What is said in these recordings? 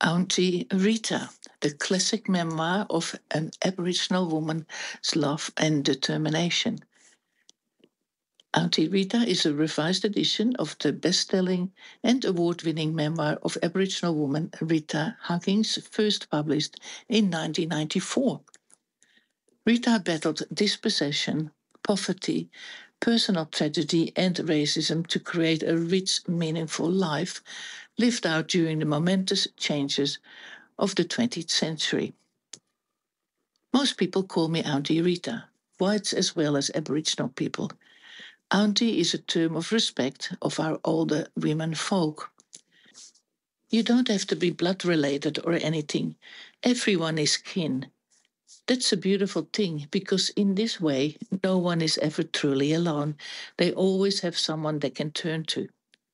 Auntie Rita, the classic memoir of an Aboriginal woman's love and determination. Auntie Rita is a revised edition of the best-selling and award-winning memoir of Aboriginal woman Rita Huggins, first published in 1994. Rita battled dispossession, poverty, personal tragedy, and racism to create a rich, meaningful life lived out during the momentous changes of the 20th century. Most people call me Auntie Rita, whites as well as Aboriginal people. Auntie is a term of respect of our older women folk. You don't have to be blood related or anything. Everyone is kin. That's a beautiful thing because in this way, no one is ever truly alone. They always have someone they can turn to.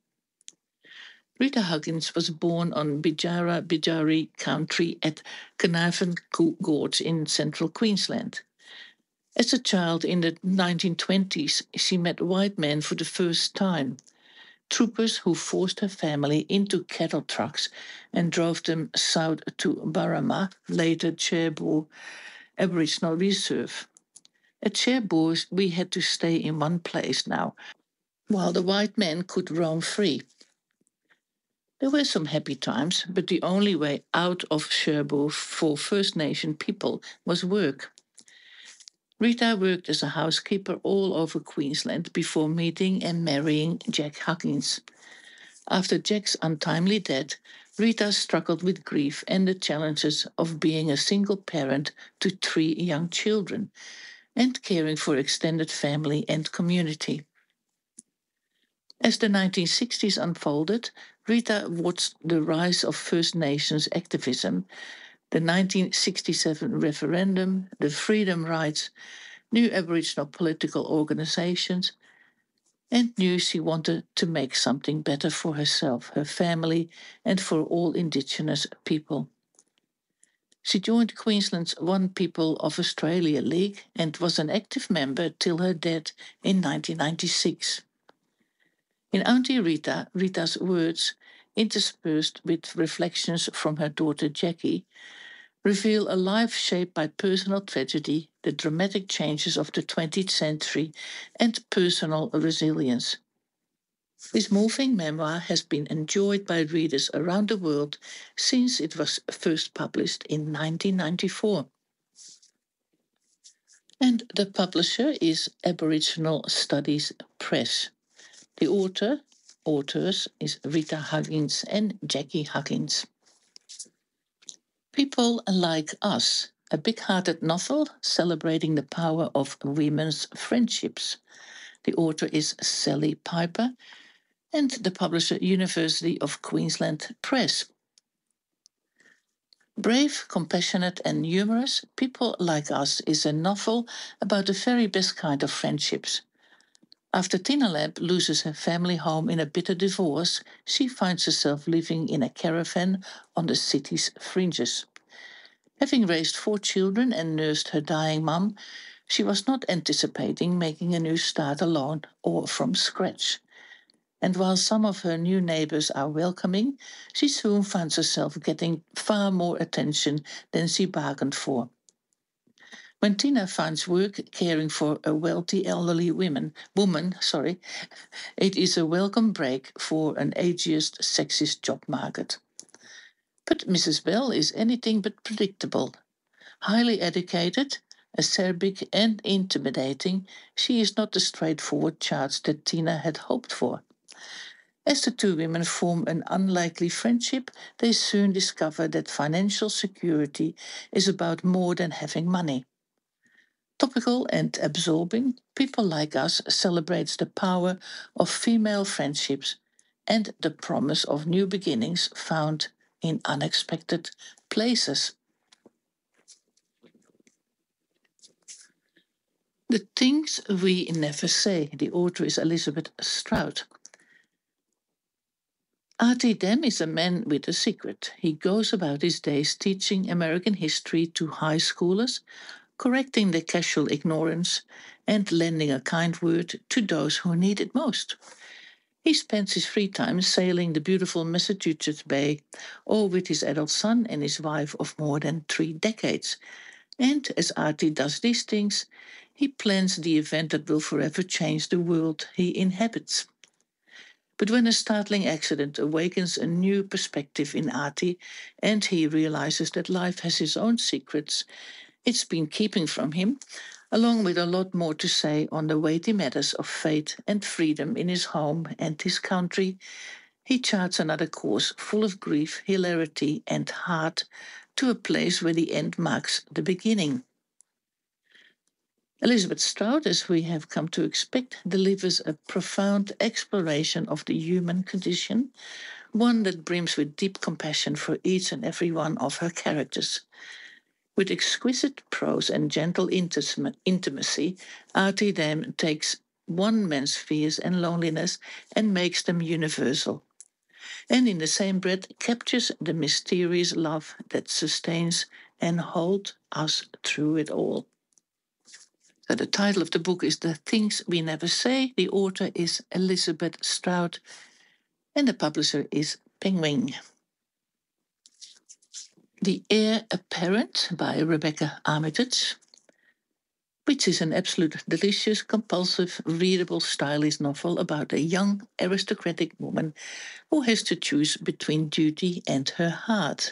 Rita Huggins was born on Bijari country at Carnarvon Gorge in central Queensland. As a child in the 1920s, she met white men for the first time, troopers who forced her family into cattle trucks and drove them south to Barama, later Cherbourg Aboriginal Reserve. At Cherbourg, we had to stay in one place now, while the white men could roam free. There were some happy times, but the only way out of Cherbourg for First Nation people was work. Rita worked as a housekeeper all over Queensland before meeting and marrying Jack Huggins. After Jack's untimely death, Rita struggled with grief and the challenges of being a single parent to 3 young children and caring for extended family and community. As the 1960s unfolded, Rita watched the rise of First Nations activism, the 1967 referendum, the freedom rides, new Aboriginal political organizations, and knew she wanted to make something better for herself, her family, and for all Indigenous people. She joined Queensland's One People of Australia League and was an active member till her death in 1996. In Auntie Rita, Rita's words, interspersed with reflections from her daughter Jackie, reveal a life shaped by personal tragedy, the dramatic changes of the 20th century, and personal resilience. This moving memoir has been enjoyed by readers around the world since it was first published in 1994. And the publisher is Aboriginal Studies Press. The authors is Rita Huggins and Jackie Huggins. People Like Us, a big-hearted novel celebrating the power of women's friendships. The author is Sally Piper and the publisher University of Queensland Press. Brave, compassionate and humorous, People Like Us is a novel about the very best kind of friendships. After Tina Lab loses her family home in a bitter divorce, she finds herself living in a caravan on the city's fringes. Having raised 4 children and nursed her dying mum, she was not anticipating making a new start alone or from scratch. And while some of her new neighbors are welcoming, she soon finds herself getting far more attention than she bargained for. When Tina finds work caring for a wealthy elderly woman, it is a welcome break for an ageist, sexist job market. But Mrs. Bell is anything but predictable. Highly educated, acerbic and intimidating, she is not the straightforward charge that Tina had hoped for. As the 2 women form an unlikely friendship, they soon discover that financial security is about more than having money. Topical and absorbing, People Like Us celebrates the power of female friendships and the promise of new beginnings found in unexpected places. The Things We Never Say. The author is Elizabeth Strout. Artie Dem is a man with a secret. He goes about his days teaching American history to high schoolers, correcting their casual ignorance, and lending a kind word to those who need it most. He spends his free time sailing the beautiful Massachusetts Bay, or with his adult son and his wife of more than 3 decades. And as Artie does these things, he plans the event that will forever change the world he inhabits. But when a startling accident awakens a new perspective in Artie, and he realizes that life has its own secrets it's been keeping from him, along with a lot more to say on the weighty matters of fate and freedom in his home and his country, he charts another course full of grief, hilarity, and heart to a place where the end marks the beginning. Elizabeth Strout, as we have come to expect, delivers a profound exploration of the human condition, one that brims with deep compassion for each and every one of her characters. With exquisite prose and gentle intimacy, Artie Dam takes one man's fears and loneliness and makes them universal, and in the same breath captures the mysterious love that sustains and holds us through it all. So the title of the book is The Things We Never Say. The author is Elizabeth Strout, and the publisher is Penguin. The Heir Apparent by Rebecca Armitage, which is an absolute delicious, compulsive, readable, stylish novel about a young aristocratic woman who has to choose between duty and her heart.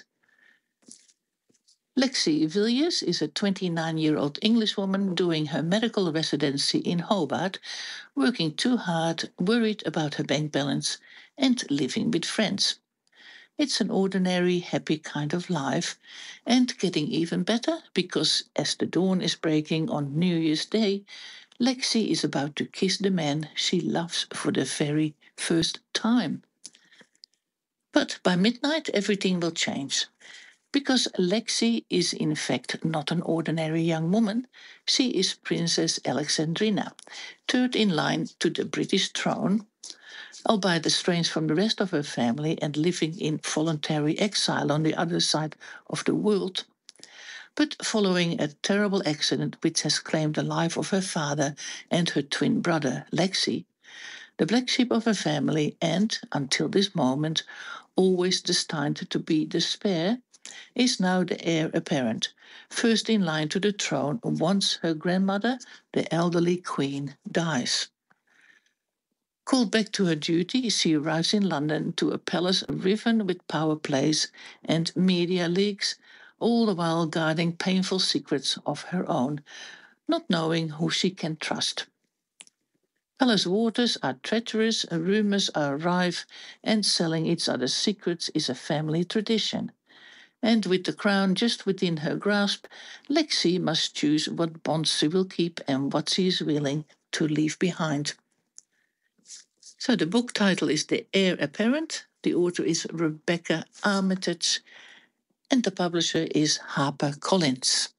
Lexi Villiers is a 29-year-old Englishwoman doing her medical residency in Hobart, working too hard, worried about her bank balance, and living with friends. It's an ordinary, happy kind of life, and getting even better because as the dawn is breaking on New Year's Day, Lexi is about to kiss the man she loves for the very first time. But by midnight, everything will change. Because Lexi is in fact not an ordinary young woman, she is Princess Alexandrina, third in line to the British throne, albeit estranged from the rest of her family and living in voluntary exile on the other side of the world. But following a terrible accident which has claimed the life of her father and her twin brother, Lexi, the black sheep of her family, and, until this moment, always destined to be the spare, is now the heir apparent, first in line to the throne once her grandmother, the elderly queen, dies. Called back to her duty, she arrives in London to a palace riven with power plays and media leaks, all the while guarding painful secrets of her own, not knowing who she can trust. Palace waters are treacherous, rumors are rife, and selling each other's secrets is a family tradition. And with the crown just within her grasp, Lexi must choose what bonds she will keep and what she is willing to leave behind. So the book title is The Heir Apparent. The author is Rebecca Armitage, and the publisher is HarperCollins.